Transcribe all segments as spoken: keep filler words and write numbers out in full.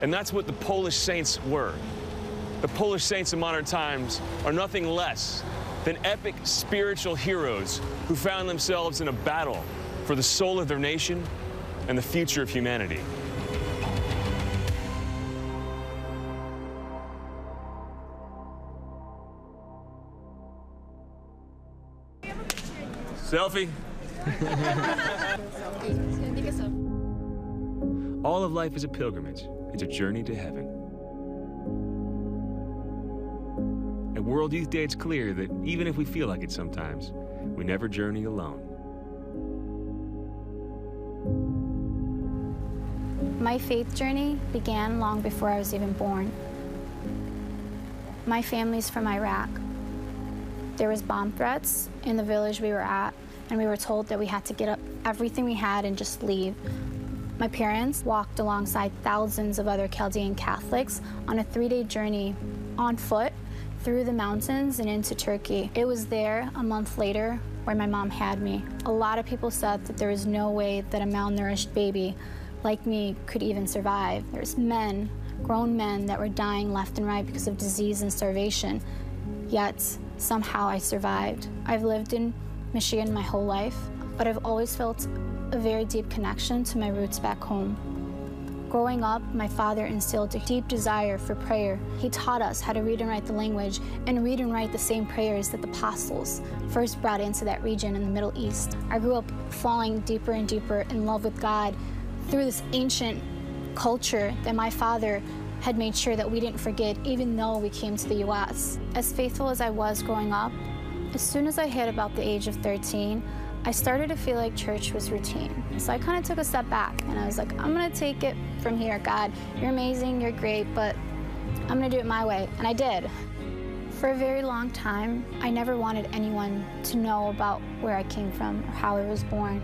And that's what the Polish saints were. The Polish saints in modern times are nothing less than epic spiritual heroes who found themselves in a battle for the soul of their nation and the future of humanity. Selfie. All of life is a pilgrimage. It's a journey to heaven. At World Youth Day, it's clear that even if we feel like it sometimes, we never journey alone. My faith journey began long before I was even born. My family's from Iraq. There was bomb threats in the village we were at, and we were told that we had to get up everything we had and just leave. My parents walked alongside thousands of other Chaldean Catholics on a three-day journey on foot through the mountains and into Turkey. It was there, a month later, where my mom had me. A lot of people said that there was no way that a malnourished baby like me could even survive. There's men, grown men, that were dying left and right because of disease and starvation. Yet, somehow I survived. I've lived in Michigan my whole life, but I've always felt a very deep connection to my roots back home. Growing up, my father instilled a deep desire for prayer. He taught us how to read and write the language and read and write the same prayers that the apostles first brought into that region in the Middle East. I grew up falling deeper and deeper in love with God through this ancient culture that my father had made sure that we didn't forget, even though we came to the U S. As faithful as I was growing up, as soon as I hit about the age of thirteen, I started to feel like church was routine. So I kind of took a step back, and I was like, I'm gonna take it from here, God. You're amazing, you're great, but I'm gonna do it my way, and I did. For a very long time, I never wanted anyone to know about where I came from or how I was born.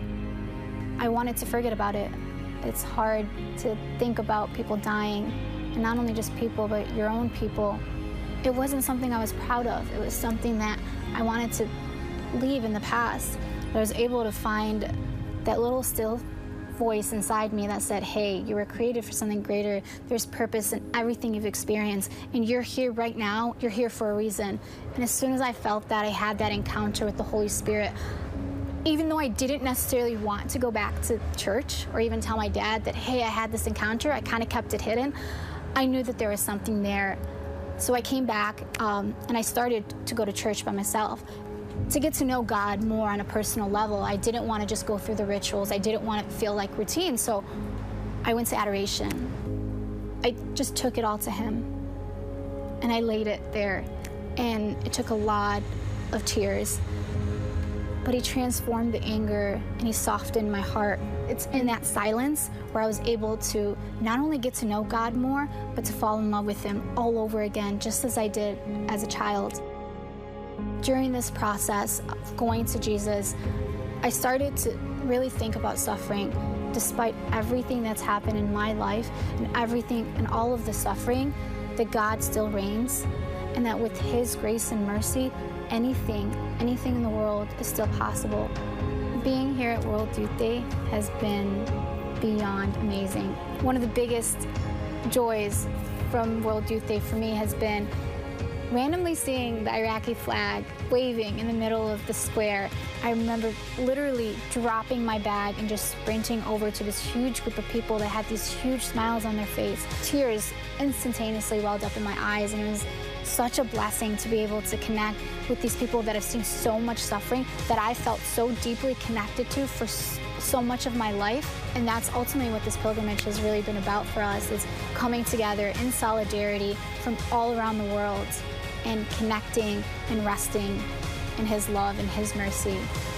I wanted to forget about it. It's hard to think about people dying, and not only just people, but your own people. It wasn't something I was proud of. It was something that I wanted to leave in the past. I was able to find that little still voice inside me that said, hey, you were created for something greater. There's purpose in everything you've experienced, and you're here right now. You're here for a reason. And as soon as I felt that, I had that encounter with the Holy Spirit. Even though I didn't necessarily want to go back to church or even tell my dad that, hey, I had this encounter, I kind of kept it hidden. I knew that there was something there. So I came back, um, and I started to go to church by myself. To get to know God more on a personal level, I didn't want to just go through the rituals. I didn't want it to feel like routine, so I went to adoration. I just took it all to Him, and I laid it there, and it took a lot of tears. But He transformed the anger, and He softened my heart. It's in that silence where I was able to not only get to know God more, but to fall in love with Him all over again, just as I did as a child. During this process of going to Jesus, I started to really think about suffering. Despite everything that's happened in my life and everything and all of the suffering, that God still reigns, and that with His grace and mercy, anything, anything in the world is still possible. Being here at World Youth Day has been beyond amazing. One of the biggest joys from World Youth Day for me has been randomly seeing the Iraqi flag waving in the middle of the square. I remember literally dropping my bag and just sprinting over to this huge group of people that had these huge smiles on their face. Tears instantaneously welled up in my eyes, and it was such a blessing to be able to connect with these people that have seen so much suffering that I felt so deeply connected to for so much of my life. And that's ultimately what this pilgrimage has really been about for us, is coming together in solidarity from all around the world and connecting and resting in His love and His mercy.